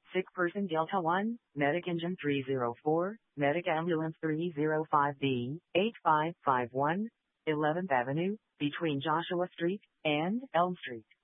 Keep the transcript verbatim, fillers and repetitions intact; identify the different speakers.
Speaker 1: Sick person Delta one, Medic Engine three zero four, Medic Ambulance three zero five B, eight five five one, eleventh Avenue, between Joshua Street and Elm Street.